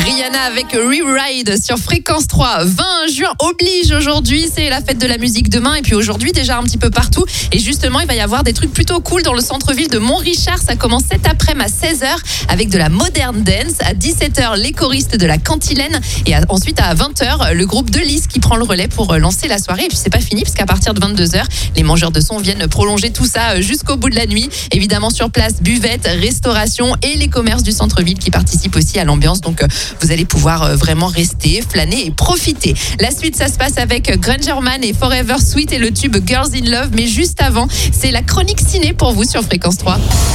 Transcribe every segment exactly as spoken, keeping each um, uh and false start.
Rihanna avec Rewrite sur Fréquence trois. vingt juin oblige aujourd'hui, c'est la fête de la musique demain et puis aujourd'hui déjà un petit peu partout. Et justement, il va y avoir des trucs plutôt cool dans le centre-ville de Montrichard. Ça commence cet après-midi à seize heures avec de la modern dance. À dix-sept heures, les choristes de la Cantilène. Et à, ensuite à vingt heures, le groupe de Lys qui prend le relais pour lancer la soirée. Et puis c'est pas fini puisqu'à partir de vingt-deux heures, les mangeurs de son viennent prolonger tout ça jusqu'au bout de la nuit. Évidemment sur place, buvette, restauration et les commerces du centre-ville qui participent aussi à l'ambiance. Donc vous allez pouvoir vraiment rester, flâner et profiter. La suite, ça se passe avec Grangerman et Forever Sweet et le tube Girls in Love. Mais juste avant, c'est la chronique ciné pour vous sur Fréquence trois.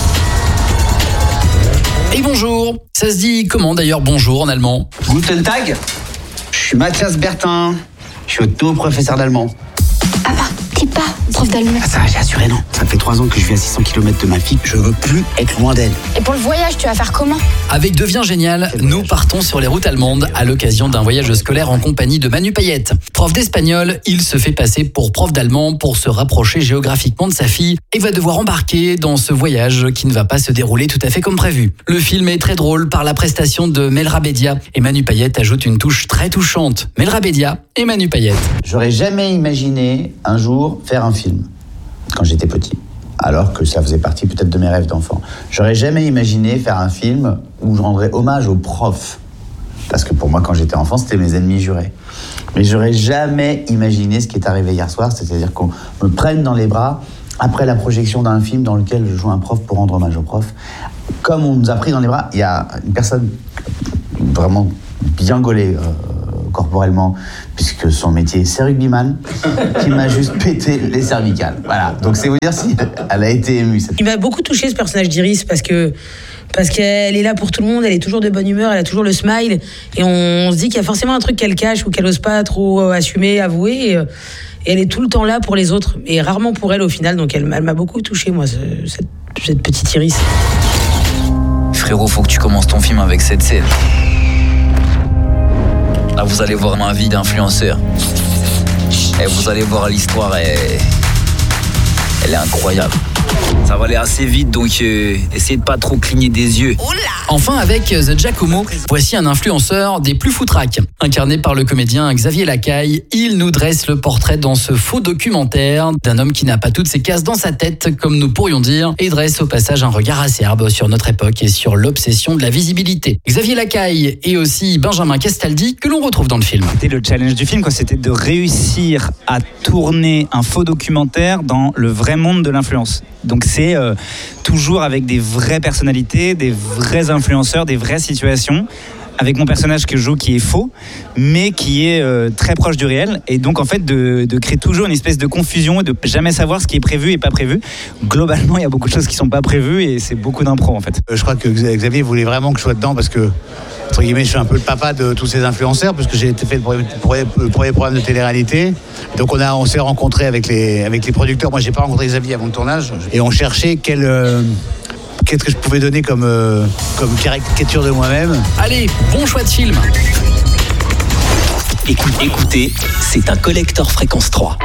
Et bonjour, ça se dit comment d'ailleurs bonjour en allemand? Guten Tag, je suis Mathias Bertin, je suis au professeur d'allemand. Ah bah, t'es pas prof d'allemand. Ah ça, j'ai assuré non. Ça fait trois ans que je vis à six cents kilomètres de ma fille, je veux plus être loin d'elle. Et pour le voyage, tu vas faire comment? Avec Devient Génial, nous partons sur les routes allemandes à l'occasion d'un voyage scolaire en compagnie de Manu Payette. Prof d'espagnol, il se fait passer pour prof d'allemand pour se rapprocher géographiquement de sa fille et va devoir embarquer dans ce voyage qui ne va pas se dérouler tout à fait comme prévu. Le film est très drôle par la prestation de Melra Bedia et Manu Payette ajoute une touche très touchante. Melra Bedia et Manu Payette. J'aurais jamais imaginé un jour faire un film quand j'étais petit. Alors que ça faisait partie peut-être de mes rêves d'enfant. J'aurais jamais imaginé faire un film où je rendrais hommage aux profs. Parce que pour moi, quand j'étais enfant, c'était mes ennemis jurés. Mais j'aurais jamais imaginé ce qui est arrivé hier soir, c'est-à-dire qu'on me prenne dans les bras après la projection d'un film dans lequel je joue un prof pour rendre hommage aux profs. Comme on nous a pris dans les bras, il y a une personne vraiment bien gaulée euh, corporellement, puisque son métier c'est rugbyman, qui m'a juste pété les cervicales. Voilà, donc c'est vous dire si elle a été émue. Cette... Il m'a beaucoup touché ce personnage d'Iris parce que parce qu'elle est là pour tout le monde, elle est toujours de bonne humeur, elle a toujours le smile et on, on se dit qu'il y a forcément un truc qu'elle cache ou qu'elle n'ose pas trop assumer, avouer et, et elle est tout le temps là pour les autres et rarement pour elle au final, donc elle, elle m'a beaucoup touché moi ce, cette, cette petite Iris. Frérot, faut que tu commences ton film avec cette scène. Là, vous allez voir ma vie d'influenceur. Et vous allez voir l'histoire, elle, elle est incroyable. Ça va aller assez vite, donc euh, essayez de pas trop cligner des yeux. Enfin, avec The Giacomo, voici un influenceur des plus foutraques. Incarné par le comédien Xavier Lacaille, il nous dresse le portrait dans ce faux documentaire d'un homme qui n'a pas toutes ses cases dans sa tête, comme nous pourrions dire, et dresse au passage un regard acerbe sur notre époque et sur l'obsession de la visibilité. Xavier Lacaille et aussi Benjamin Castaldi, que l'on retrouve dans le film. C'était le challenge du film, quoi. C'était de réussir à tourner un faux documentaire dans le vrai monde de l'influence. Donc c'est euh, toujours avec des vraies personnalités, des vrais influenceurs, des vraies situations, avec mon personnage que je joue qui est faux, mais qui est euh, très proche du réel. Et donc en fait de, de créer toujours une espèce de confusion et de jamais savoir ce qui est prévu et pas prévu. Globalement, il y a beaucoup de choses qui sont pas prévues et c'est beaucoup d'impro en fait. Je crois que Xavier voulait vraiment que je sois dedans parce que, entre guillemets, je suis un peu le papa de tous ces influenceurs parce que j'ai été fait le premier, le premier programme de télé-réalité. Donc on, a, on s'est rencontrés avec les, avec les producteurs. Moi, j'ai pas rencontré Xavier avant le tournage. Et on cherchait quel... Euh, qu'est-ce que je pouvais donner comme, euh, comme caricature de moi-même. Allez, bon choix de film. Écoute, écoutez, c'est un collector Fréquence trois.